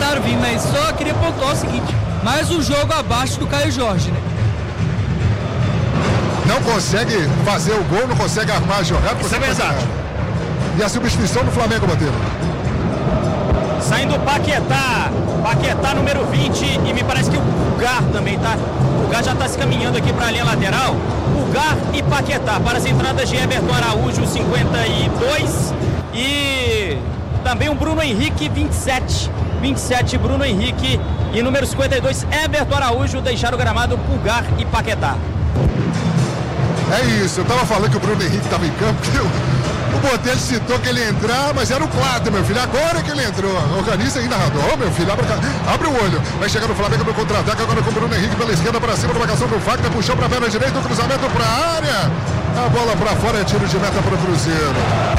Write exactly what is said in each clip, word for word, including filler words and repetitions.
Claro, Vim, mas só queria pontuar o seguinte, mais um jogo abaixo do Caio Jorge, né? Não consegue fazer o gol, não consegue armar a jogada. Isso é verdade. E a substituição do Flamengo, Botelho? Saindo o Paquetá, Paquetá número vinte, e me parece que o Pulgar também tá, o Pulgar já está se caminhando aqui para a linha lateral, Pulgar e Paquetá, para as entradas de Everton Araújo, cinquenta e dois, e também o Bruno Henrique, vinte e sete, vinte e sete, Bruno Henrique, e número cinquenta e dois, Everton Araújo, deixaram o gramado, Pulgar e Paquetá. É isso, eu tava falando que o Bruno Henrique tava em campo, que o, o Botelho citou que ele ia entrar, mas era o Plata, meu filho, agora que ele entrou. Organiza aí, narrador, oh, meu filho, abre, abre o olho. Vai chegar no Flamengo no contra-ataque, agora com o Bruno Henrique pela esquerda para cima, na marcação do Fagner, puxou pra perna direita, o cruzamento pra área. A bola pra fora, é tiro de meta pro Cruzeiro.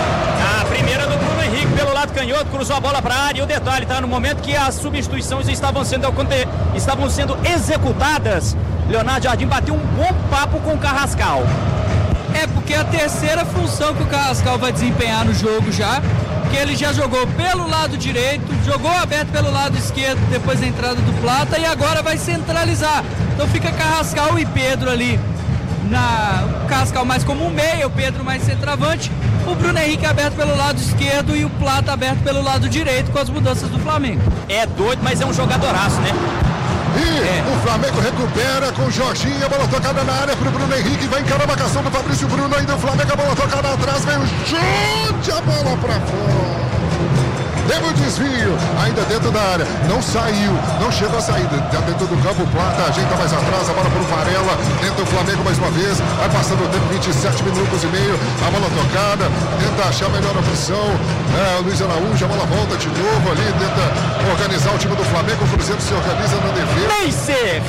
A primeira do Bruno Henrique pelo lado canhoto, cruzou a bola pra área, e o detalhe, tá no momento que as substituições estavam sendo, estavam sendo executadas, Leonardo Jardim bateu um bom papo com o Carrascal. É porque a terceira função que o Carrascal vai desempenhar no jogo já, que ele já jogou pelo lado direito, jogou aberto pelo lado esquerdo depois da entrada do Plata e agora vai centralizar. Então fica Carrascal e Pedro ali, na, o Carrascal mais como um meia, o Pedro mais centroavante, o Bruno Henrique aberto pelo lado esquerdo e o Plata aberto pelo lado direito com as mudanças do Flamengo. É doido, mas é um jogadoraço, né? E é. o Flamengo recupera com o Jorginho, a bola tocada na área pro Bruno Henrique, vai encarar a marcação do Fabrício Bruno, ainda o Flamengo, a bola tocada atrás, vem o chute, a bola pra fora. Teve o desvio, ainda dentro da área, não saiu, não chegou a sair, já dentro do campo, Plata ajeita mais atrás, a bola pro Varela, tenta o Flamengo mais uma vez, vai passando o tempo, vinte e sete minutos e meio, a bola tocada, tenta achar a melhor opção, é, o Luiz Araújo, a bola volta de novo ali, tenta organizar o time do Flamengo, o Cruzeiro se organiza na defesa. Neycer!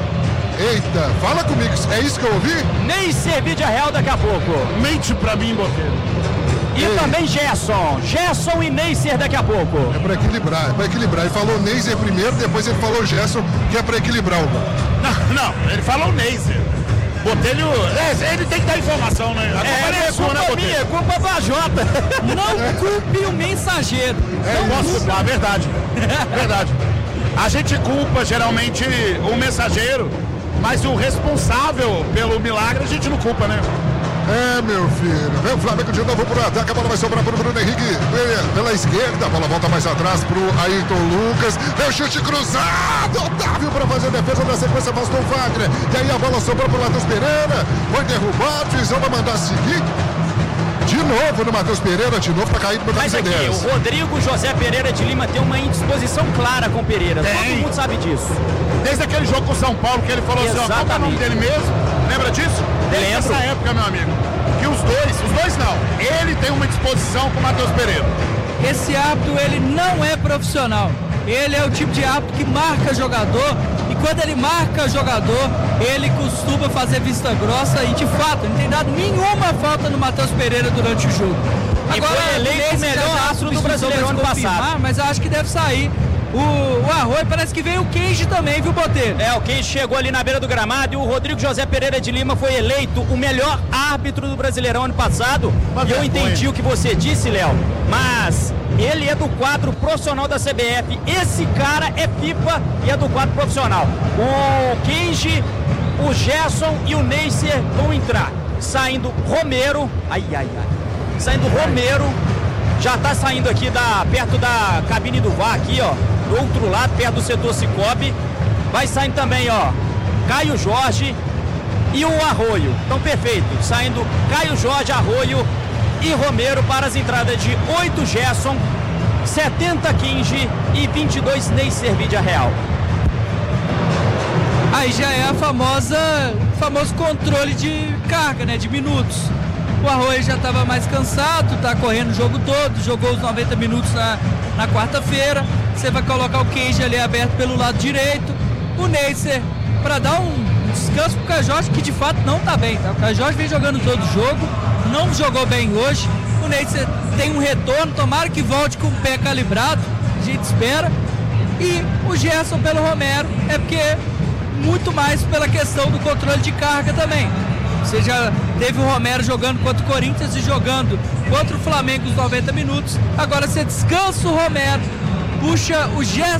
Eita, fala comigo, é isso que eu ouvi? Neycer, vídeo real daqui a pouco. Mente pra mim, Botelho. E Ei. também Gerson, Gerson e Neycer daqui a pouco. É pra equilibrar, é pra equilibrar. Ele falou Neycer primeiro, depois ele falou Gerson, que é pra equilibrar o gol. Não, não, ele falou Neycer. Botelho, é, ele tem que dar informação, né? A é, é culpa né, minha, é culpa da Jota. Não culpe o mensageiro. É, não posso culpar, verdade. Verdade. A gente culpa geralmente o mensageiro, mas o responsável pelo milagre a gente não culpa, né? É, meu filho. Vem o Flamengo de novo pro ataque. A bola vai sobrar pro Bruno Henrique pela esquerda. A bola volta mais atrás pro Ayrton Lucas. Vem o chute cruzado. Otávio para fazer a defesa da sequência. Afastou o Fagner. E aí a bola sobrou pro Matheus Pereira. Foi derrubado. O juizão vai mandar seguir. De novo no Matheus Pereira. De novo para cair no Mas aqui, dez. O Rodrigo José Pereira de Lima tem uma indisposição clara com o Pereira. Tem. Todo mundo sabe disso. Desde aquele jogo com o São Paulo que ele falou Exatamente. assim, ó, qual é o nome dele mesmo? Lembra disso? Desde Lembro. essa época, meu amigo. Que os dois, os dois não, ele tem uma disposição com o Matheus Pereira. Esse árbitro, ele não é profissional. Ele é o tipo de árbitro que marca jogador, e quando ele marca jogador, ele costuma fazer vista grossa, e de fato, não tem dado nenhuma falta no Matheus Pereira durante o jogo. E agora, foi eleito o melhor astro do Brasileiro ano passado. Mas eu acho que deve sair. O, o Arroio, parece que veio o Kenji também, viu, Botelho? É, o Kenji chegou ali na beira do gramado e o Rodrigo José Pereira de Lima foi eleito o melhor árbitro do Brasileirão ano passado. Mas e eu entendi o que você disse, Léo, mas ele é do quadro profissional da C B F. Esse cara é pipa e é do quadro profissional. O Kenji, o Gerson e o Neycer vão entrar. Saindo Romero, ai, ai, ai. Saindo Romero, já tá saindo aqui da, perto da cabine do V A R aqui, ó. Do outro lado, perto do setor Cicobi. Vai saindo também, ó, Caio Jorge e o Arroio. Então, perfeito. Saindo Caio Jorge, Arroio e Romero para as entradas de oito Gerson, setenta Kenji e vinte e dois Neycer Vídea Real. Aí já é a famosa, famoso controle de carga, né, de minutos. O Arroio já estava mais cansado, tá correndo o jogo todo, jogou os noventa minutos na, na quarta-feira. Você vai colocar o Kenji ali aberto pelo lado direito. O Neycer para dar um descanso pro Caio Jorge, que de fato não tá bem, tá? O Caio Jorge vem jogando todo o jogo, não jogou bem hoje. O Neycer tem um retorno, tomara que volte com o pé calibrado, a gente espera. E o Gerson pelo Romero, é porque muito mais pela questão do controle de carga também. Você já teve o Romero jogando contra o Corinthians e jogando contra o Flamengo os noventa minutos. Agora você descansa o Romero, puxa o Gerson